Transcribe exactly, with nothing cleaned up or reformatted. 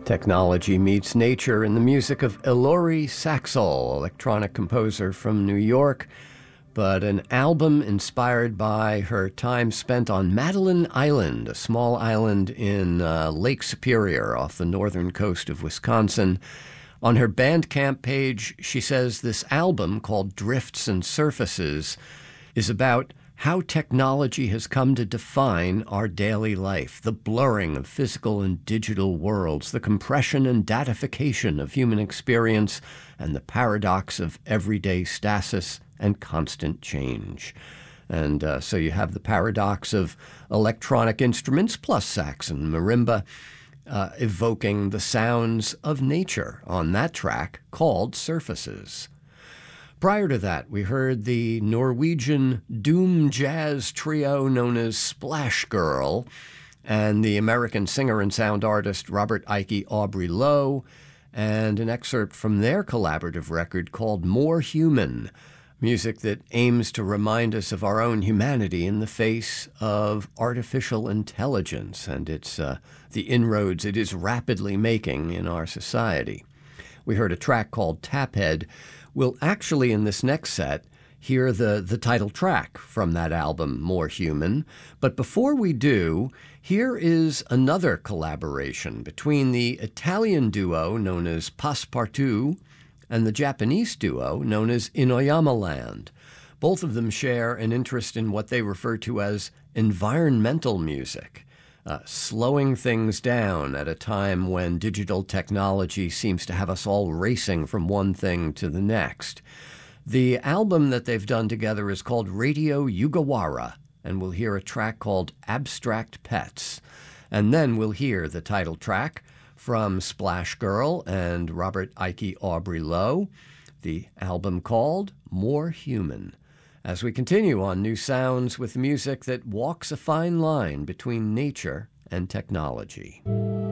Technology meets nature in the music of Elori Saxol, electronic composer from New York, but an album inspired by her time spent on Madeline Island, a small island in uh, Lake Superior off the northern coast of Wisconsin. On her Bandcamp page, she says this album, called Drifts and Surfaces, is about how technology has come to define our daily life, the blurring of physical and digital worlds, the compression and datification of human experience, and the paradox of everyday stasis and constant change. And uh, so you have the paradox of electronic instruments plus sax and marimba uh, evoking the sounds of nature on that track called Surfaces. Prior to that, we heard the Norwegian doom jazz trio known as Splash Girl and the American singer and sound artist Robert Ike Aubrey Lowe, and an excerpt from their collaborative record called More Human, music that aims to remind us of our own humanity in the face of artificial intelligence and its uh, the inroads it is rapidly making in our society. We heard a track called Taphead. We'll actually, in this next set, hear the, the title track from that album, More Human. But before we do, here is another collaboration between the Italian duo known as Passepartout and the Japanese duo known as Inoyama Land. Both of them share an interest in what they refer to as environmental music, uh, slowing things down at a time when digital technology seems to have us all racing from one thing to the next. The album that they've done together is called Radio Yugawara, and we'll hear a track called Abstract Pets. And then we'll hear the title track from Splash Girl and Robert Ike Aubrey Lowe, the album called More Human, as we continue on New Sounds with music that walks a fine line between nature and technology.